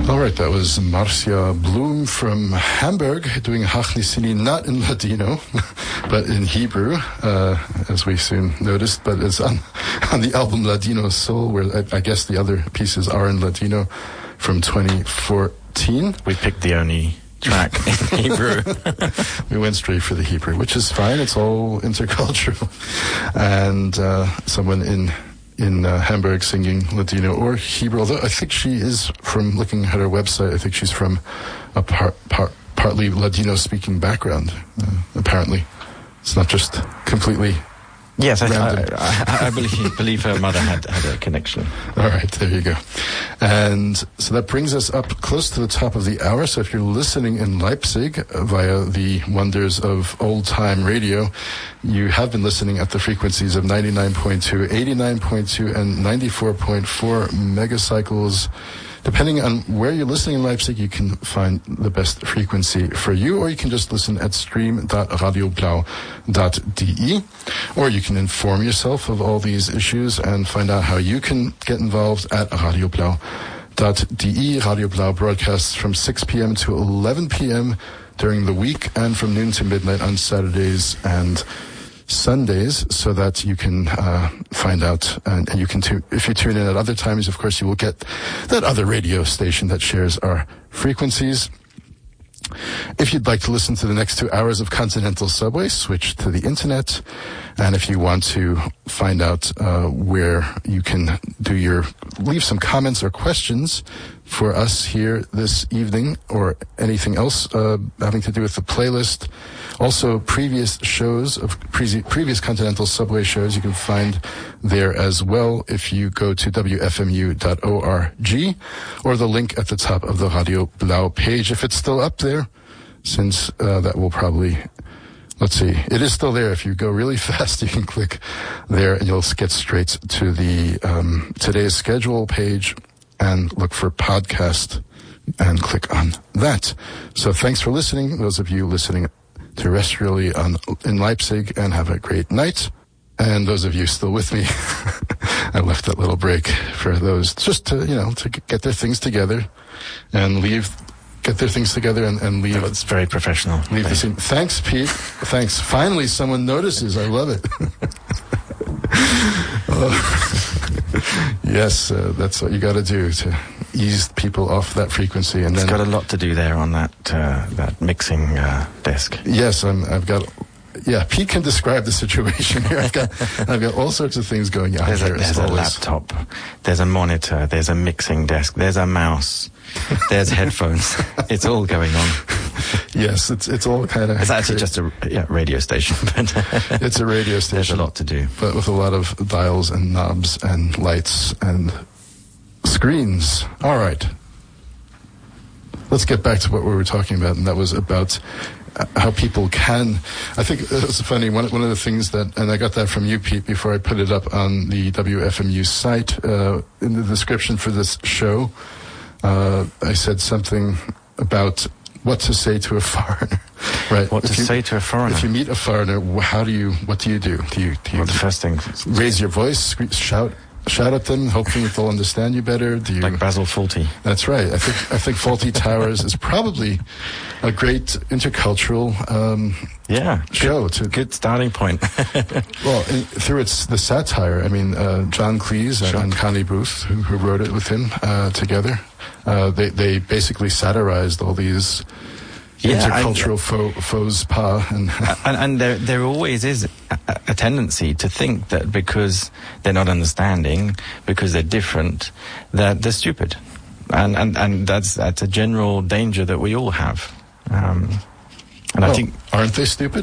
All right, that was Marcia Blum from Hamburg doing Hachnisini, not in Ladino, but in Hebrew, as we soon noticed. But it's on the album Ladino Soul, where I guess the other pieces are in Ladino from 2014. We picked the only track in Hebrew. We went straight for the Hebrew, which is fine. It's all intercultural. And someone in Hamburg singing Ladino or Hebrew, although I think she is from, looking at her website, I think she's from a partly Ladino-speaking background, apparently. It's not just completely yes, random. I believe her mother had a connection. All right, there you go. And so that brings us up close to the top of the hour. So if you're listening in Leipzig via the wonders of old-time radio, you have been listening at the frequencies of 99.2, 89.2, and 94.4 megacycles. Depending on where you're listening in Leipzig, you can find the best frequency for you, or you can just listen at stream.radioblau.de, or you can inform yourself of all these issues and find out how you can get involved at radioblau.de. Radio Blau broadcasts from 6 p.m. to 11 p.m. during the week and from noon to midnight on Saturdays and Sundays, so that you can find out, and you can if you tune in at other times, of course, you will get that other radio station that shares our frequencies. If you'd like to listen to the next 2 hours of Continental Subway, switch to the internet. And if you want to find out where you can leave some comments or questions for us here this evening, or anything else having to do with the playlist, also previous shows of previous Continental Subway shows, you can find there as well if you go to wfmu.org, or the link at the top of the Radio Blau page, if it's still up there, since that will probably... Let's see. It is still there. If you go really fast, you can click there and you'll get straight to the today's schedule page and look for podcast and click on that. So thanks for listening, those of you listening terrestrially in Leipzig, and have a great night. And those of you still with me, I left that little break for those just to get their things together and leave. Get their things together and leave. It's very professional. Leave the scene. Thanks, Pete. Thanks. Finally, someone notices. I love it. Yes, that's what you got to do to ease people off that frequency. And it's got a lot to do there on that mixing desk. Yes, I've got. Yeah, Pete can describe the situation here. I've got all sorts of things going on. There's a laptop, there's a monitor, there's a mixing desk, there's a mouse, there's headphones. It's all going on. Yes, it's all kind of... It's actually just a radio station. But it's a radio station. There's a lot to do. But with a lot of dials and knobs and lights and screens. All right. Let's get back to what we were talking about, and that was about... how people can... I think it was funny, one of the things that... And I got that from you, Pete, before I put it up on the WFMU site. In the description for this show, I said something about what to say to a foreigner. Right? What to say to a foreigner? If you meet a foreigner, what do you do? Do you the first thing... Raise your voice, shout at them, hoping that they'll understand you better? Do you... Like Basil Fawlty. That's right. I think Fawlty Towers is probably a great intercultural show. Good starting point. Well, through the satire, I mean, John Cleese and Connie Booth, who wrote it with him together, they basically satirized all these intercultural faux pas. And there always is a tendency to think that because they're not understanding, because they're different, that they're stupid. And that's a general danger that we all have. I think... Aren't they stupid?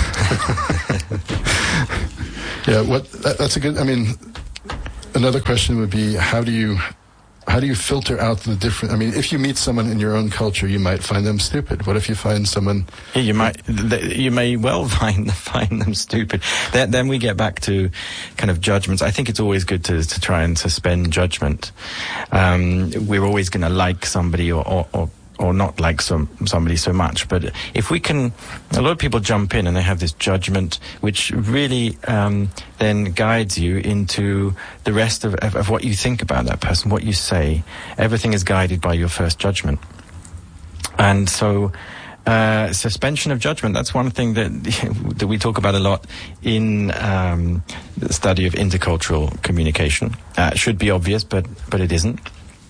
That's a good... I mean, another question would be, how do you filter out the different... I mean, if you meet someone in your own culture, you might find them stupid. What if you find someone... You may well find them stupid. Then we get back to kind of judgments. I think it's always good to try and suspend judgment. We're always going to like somebody or or not like somebody so much. But if we can, a lot of people jump in and they have this judgment, which really then guides you into the rest of what you think about that person, what you say. Everything is guided by your first judgment. And so suspension of judgment, that's one thing that we talk about a lot in the study of intercultural communication. It should be obvious, but it isn't.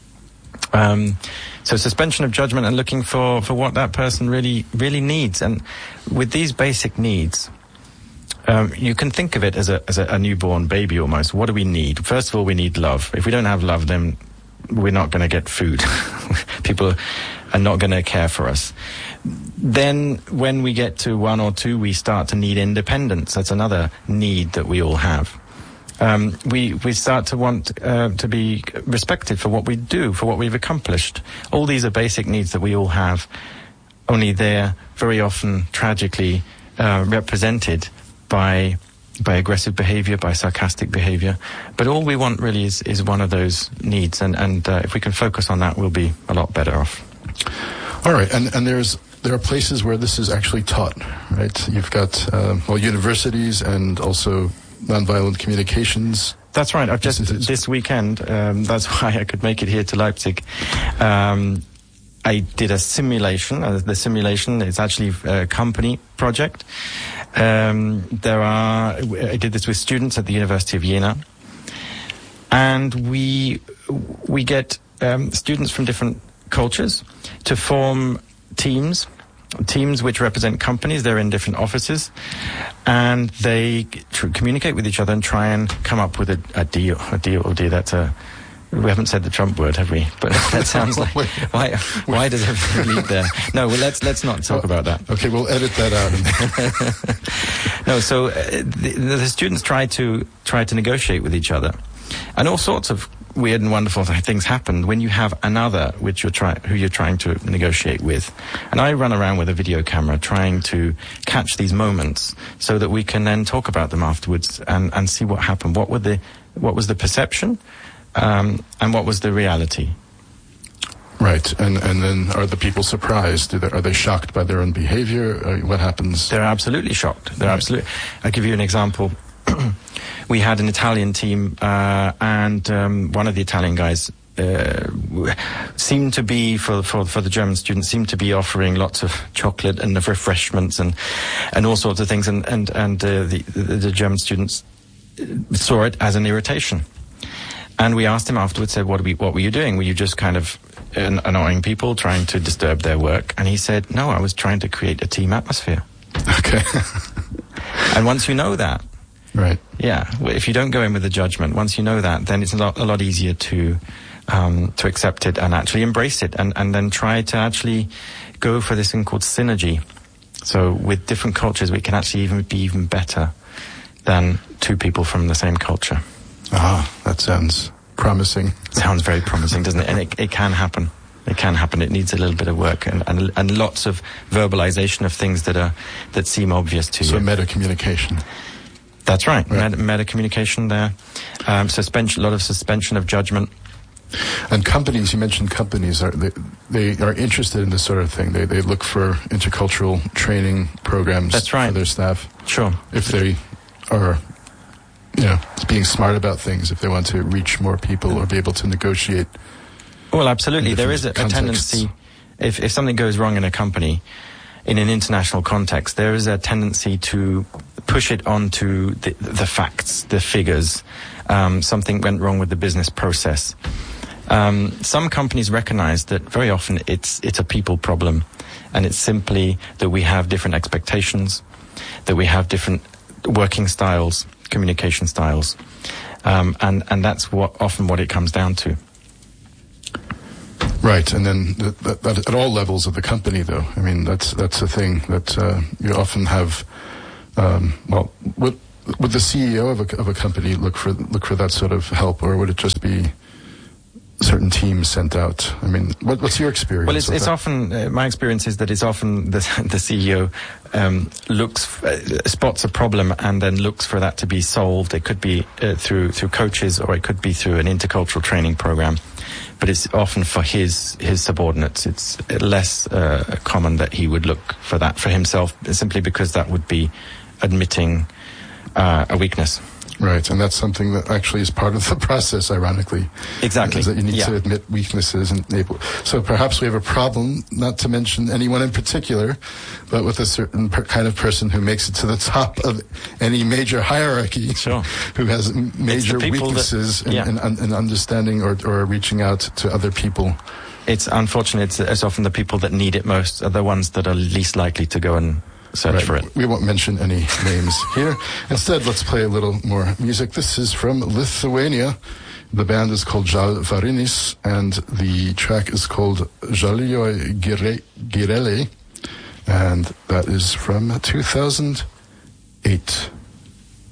So suspension of judgment and looking for what that person really needs. And with these basic needs, you can think of it as a newborn baby almost. What do we need? First of all, we need love. If we don't have love, then we're not going to get food. People are not going to care for us. Then when we get to 1 or 2, we start to need independence. That's another need that we all have. We start to want to be respected for what we do, for what we've accomplished. All these are basic needs that we all have, only they're very often tragically represented by aggressive behavior, by sarcastic behavior. But all we want really is one of those needs, and if we can focus on that, we'll be a lot better off. All right, and there are places where this is actually taught, right? You've got universities and also nonviolent communications. That's right. I've just this weekend. That's why I could make it here to Leipzig. I did a simulation. The simulation is actually a company project. I did this with students at the University of Jena, and we get students from different cultures to form teams which represent companies. They're in different offices, and they communicate with each other and try and come up with a deal. That's we haven't said the Trump word, have we? But that sounds like why does everything lead there? No, well, let's not talk about that. Okay, we'll edit that out. No, so the students try to negotiate with each other, and all sorts of weird and wonderful things happen when you have another who you're trying to negotiate with. And I run around with a video camera trying to catch these moments so that we can then talk about them afterwards and see what happened. What was the perception, and what was the reality? Right, and then are the people surprised? Are they shocked by their own behavior? What happens? They're absolutely shocked. I'll give you an example. We had an Italian team, and one of the Italian guys seemed to be, for the German students, seemed to be offering lots of chocolate and refreshments and all sorts of things, and the German students saw it as an irritation. And we asked him afterwards, said, what were you doing? Were you just kind of annoying people, trying to disturb their work? And he said, no, I was trying to create a team atmosphere. Okay. And once you know that, right. Yeah. If you don't go in with a judgment, once you know that, then it's a lot easier to accept it and actually embrace it, and then try to actually go for this thing called synergy. So with different cultures, we can actually be even better than two people from the same culture. That sounds promising. Sounds very promising, doesn't it? And it can happen. It can happen. It needs a little bit of work and lots of verbalization of things that seem obvious to you. So meta-communication. That's right. Meta-communication there. A lot of suspension of judgment. And companies, you mentioned companies, they are interested in this sort of thing. They look for intercultural training programs. That's right. For their staff. Sure. If they are, being smart about things, if they want to reach more people or be able to negotiate. Well, absolutely. There is a tendency, if something goes wrong in a company, in an international context, there is a tendency to push it onto the facts, the figures. Something went wrong with the business process. Some companies recognize that very often it's a people problem, and it's simply that we have different expectations, that we have different working styles, communication styles, and that's often what it comes down to. Right, and then that at all levels of the company, though. I mean, that's a thing that you often have. Would the CEO of a company look for that sort of help, or would it just be certain teams sent out. I mean, what's your experience? Well, it's often my experience is that it's often the CEO spots a problem and then looks for that to be solved. It could be through coaches, or it could be through an intercultural training program. But it's often for his subordinates. It's less common that he would look for that for himself, simply because that would be admitting a weakness. Right, and that's something that actually is part of the process, ironically. Exactly. Is that you need to admit weaknesses. So perhaps we have a problem, not to mention anyone in particular, but with a certain kind of person who makes it to the top of any major hierarchy, sure, who has major weaknesses in understanding or reaching out to other people. It's unfortunate. It's often the people that need it most are the ones that are least likely to go and search for it. We won't mention any names here. Instead, let's play a little more music. This is from Lithuania. The band is called Žal Varinis, and the track is called Žalioj Girelė, and that is from 2008.